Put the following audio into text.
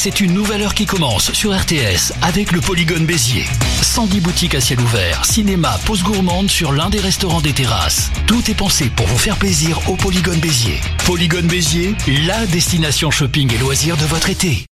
c'est une nouvelle heure qui commence sur RTS avec le Polygone Béziers. 110 boutiques à ciel ouvert, cinéma, pause gourmande sur l'un des restaurants des terrasses. Tout est pensé pour vous faire plaisir au Polygone Béziers. Polygone Béziers, la destination shopping et loisirs de votre été.